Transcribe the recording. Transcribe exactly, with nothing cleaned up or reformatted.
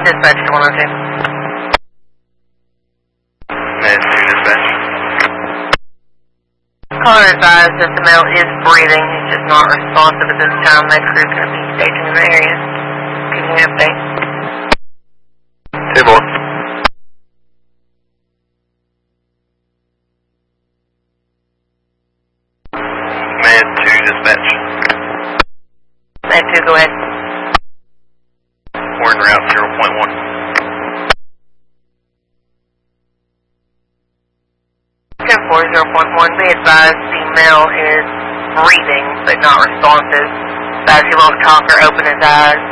Dispatch to one oh two. Med two dispatch. Caller advised that the male is breathing. He's just not responsive at this time. Med crew is going to be staging in the area. Give me an update. Two more. Med two dispatch. Med two, go ahead. We're in route zero point one. ten four zero point one, be advised the male is breathing but not responsive. Advise he won't talk or open his eyes.